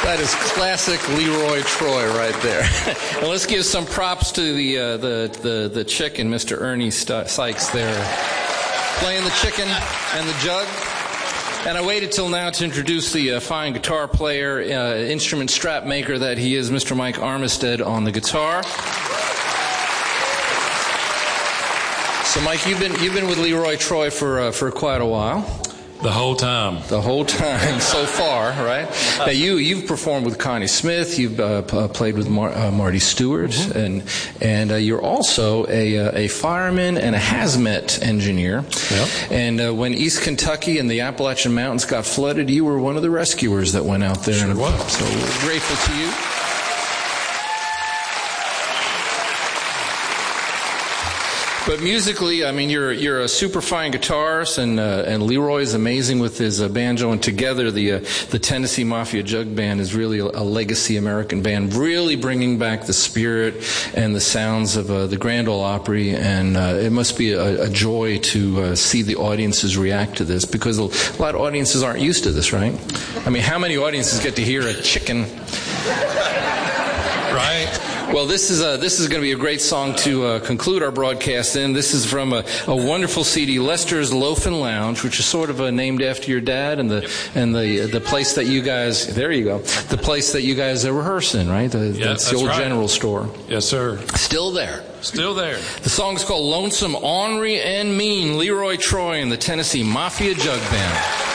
That is classic Leroy Troy right there. And let's give some props to the chicken, Mr. Ernie Sykes there, playing the chicken and the jug. And I waited till now to introduce the fine guitar player, instrument strap maker that he is, Mr. Mike Armistead on the guitar. So, Mike, you've been with Leroy Troy for quite a while. The whole time. The whole time so far, right? Now you've performed with Connie Smith. You've played with Marty Stewart, and you're also a fireman and a hazmat engineer. Yep. And when East Kentucky and the Appalachian Mountains got flooded, you were one of the rescuers that went out there. Sure was. So we're grateful to you. But musically, I mean, you're a super fine guitarist, and Leroy is amazing with his banjo. And together, the Tennessee Mafia Jug Band is really a legacy American band, really bringing back the spirit and the sounds of the Grand Ole Opry. And it must be a joy to see the audiences react to this, because a lot of audiences aren't used to this, right? I mean, how many audiences get to hear a chicken? Right. Well, this is going to be a great song to conclude our broadcast in. This is from a wonderful CD, Lester's Loafin' Lounge, which is sort of named after your dad and the place that you guys. There you go. The place that you guys rehearse in, right? That's the old general store. Yes, sir. Still there. Still there. The song is called Lonesome, Ornery, and Mean. Leroy Troy and the Tennessee Mafia Jug Band.